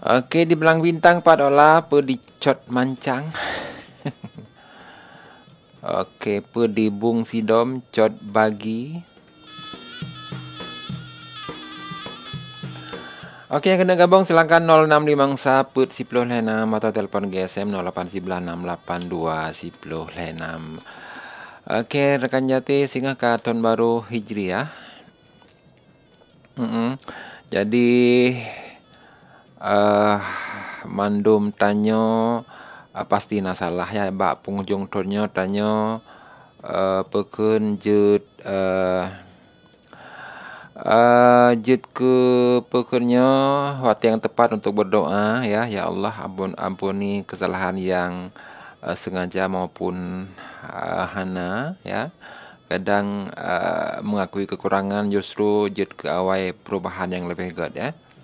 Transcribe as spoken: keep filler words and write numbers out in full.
Okey, di belang bintang Pak Dola, pe dicot mancang. Okey, pe di bung sidom cot bagi. Okey, yang kena gabung silakan nol enam lima put sepuluh enam atau telefon G S M nol lapan sembilan enam lapan dua sepuluh enam. Okey, rekan jati singgah ke tahun baru Hijriah. Mm-mm. Jadi uh, mandum tanyo uh, pasti na salah ya bak penghujung tahunnya tanyo uh, pekun jut uh, uh, jut ke pekunnya waktu yang tepat untuk berdoa ya ya Allah ampun ampuni kesalahan yang uh, sengaja maupun uh, hana ya. Kadang uh, mengakui kekurangan justru jut ke awal perubahan yang lebih good ya.